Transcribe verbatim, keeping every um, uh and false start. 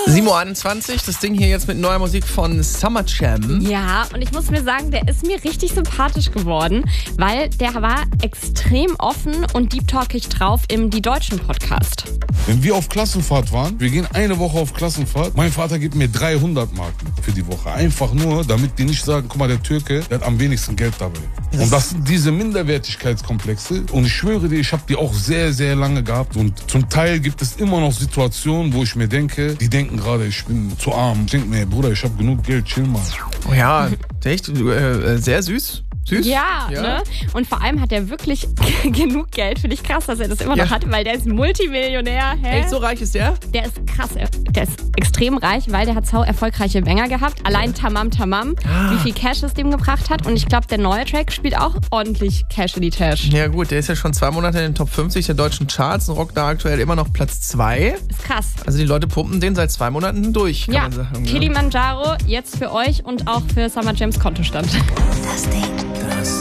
sieben Uhr einundzwanzig, das Ding hier jetzt mit neuer Musik von Summer Jam. Ja, und ich muss mir sagen, der ist mir richtig sympathisch geworden, weil der war extrem offen und deep-talkig drauf im Die Deutschen Podcast. Wenn wir auf Klassenfahrt waren, wir gehen eine Woche auf Klassenfahrt, mein Vater gibt mir dreihundert Marken für die Woche. Einfach nur, damit die nicht sagen, guck mal, der Türke, der hat am wenigsten Geld dabei. Yes. Und das sind diese Minderwertigkeitskomplexe. Und ich schwöre dir, ich habe die auch sehr, sehr lange gehabt. Und zum Teil gibt es immer noch Situationen, wo ich mir denke, die denken gerade, ich bin zu arm. Ich denke mir, Bruder, ich habe genug Geld, chill mal. Oh ja, echt äh, sehr süß. Süß? Ja, ja, ne? Und vor allem hat er wirklich genug Geld. Finde ich krass, dass er das immer ja. noch hat, weil der ist Multimillionär. Hä? Echt, so reich ist der? Der ist krass. Der ist extrem reich, weil der hat sau erfolgreiche Banger gehabt. Allein Tamam Tamam, ah. wie viel Cash es dem gebracht hat. Und ich glaube, der neue Track spielt auch ordentlich Cash in die Tasche. Ja gut, der ist ja schon zwei Monate in den Top fünfzig der deutschen Charts und rockt da aktuell immer noch Platz zwei. Ist krass. Also die Leute pumpen den seit zwei Monaten durch, kann ja. man sagen. Kilimanjaro jetzt für euch und auch für Summer Jams Kontostand. Das Ding.